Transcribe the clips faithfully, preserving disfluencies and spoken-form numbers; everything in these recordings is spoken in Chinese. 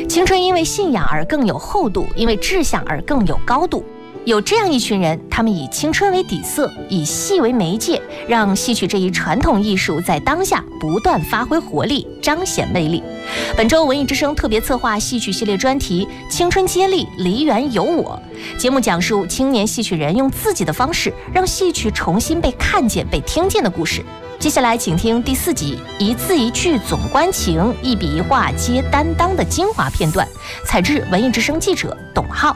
青春因为信仰而更有厚度，因为志向而更有高度。有这样一群人，他们以青春为底色，以戏为媒介，让戏曲这一传统艺术在当下不断发挥活力，彰显魅力。本周文艺之声特别策划戏曲系列专题《青春接力，梨园有我》，节目讲述青年戏曲人用自己的方式，让戏曲重新被看见、被听见的故事。接下来请听第四集一字一句总关情，一笔一画皆担当的精华片段，采自文艺之声记者董浩。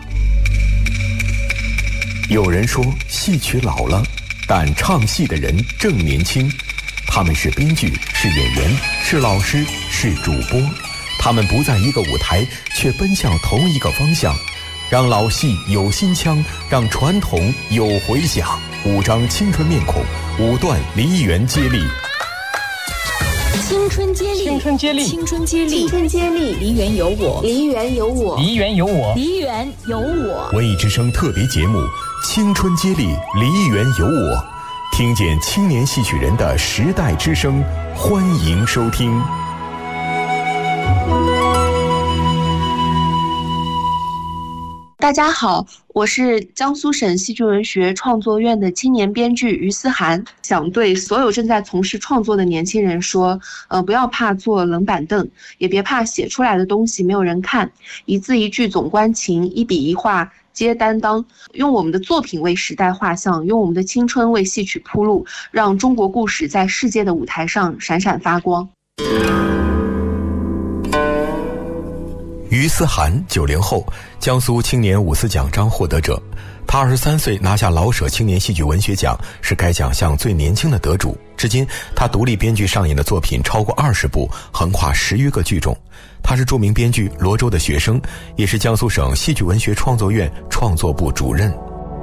有人说戏曲老了，但唱戏的人正年轻。他们是编剧，是演员，是老师，是主播。他们不在一个舞台，却奔向同一个方向，让老戏有新腔，让传统有回响。五张青春面孔，五段梨园接力。 青春接力， 青春接力， 青春接力， 青春接力，梨园有我，梨园有我， 梨园有我， 梨园有我。 文艺之声特别节目《青春接力，梨园有我》，听见青年戏曲人的时代之声，欢迎收听。 大家好，我是江苏省戏剧文学创作院的青年编剧于思涵，想对所有正在从事创作的年轻人说，呃，不要怕坐冷板凳，也别怕写出来的东西没有人看，一字一句总关情，一笔一画皆担当，用我们的作品为时代画像，用我们的青春为戏曲铺路，让中国故事在世界的舞台上闪闪发光。 于思涵，九零后，江苏青年五四奖章获得者。他二十三岁拿下老舍青年戏剧文学奖，是该奖项最年轻的得主。至今，他独立编剧上演的作品超过二十部，横跨十余个剧种。他是著名编剧罗周的学生，也是江苏省戏剧文学创作院创作部主任。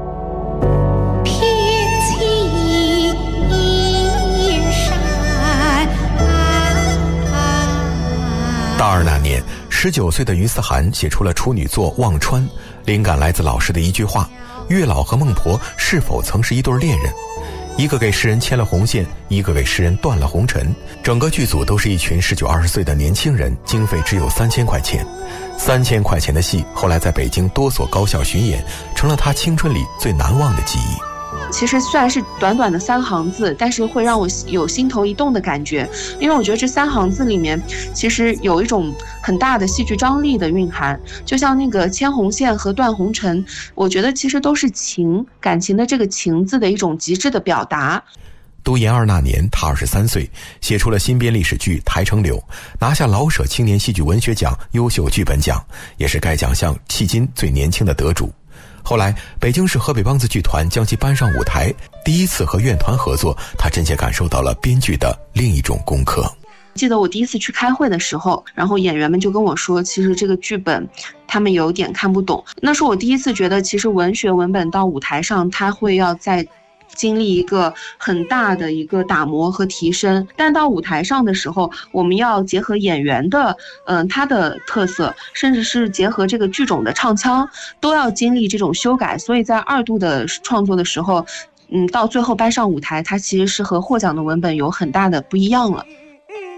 大二那年，十九岁的于思涵写出了处女作《望川》，灵感来自老师的一句话：月老和孟婆是否曾是一对恋人？一个给诗人牵了红线，一个给诗人断了红尘。整个剧组都是一群十九二十岁的年轻人，经费只有三千块钱。三千块钱的戏，后来在北京多所高校巡演，成了他青春里最难忘的记忆。 其实虽然是短短的三行字，但是会让我有心头一动的感觉，因为我觉得这三行字里面其实有一种很大的戏剧张力的蕴含，就像那个牵红线和断红尘，我觉得其实都是情，感情的这个情字的一种极致的表达。 读研二那年，他二十三岁，写出了新编历史剧《台城柳》，拿下老舍青年戏剧文学奖优秀剧本奖，也是该奖项迄今最年轻的得主。后来，北京市河北梆子剧团将其搬上舞台，第一次和院团合作，他真切感受到了编剧的另一种功课。 记得我第一次去开会的时候，然后演员们就跟我说，其实这个剧本他们有点看不懂。那是我第一次觉得，其实文学文本到舞台上，它会要在经历一个很大的一个打磨和提升，但到舞台上的时候，我们要结合演员的嗯、呃、他的特色，甚至是结合这个剧种的唱腔，都要经历这种修改。所以在二度的创作的时候，嗯，到最后搬上舞台，它其实是和获奖的文本有很大的不一样了。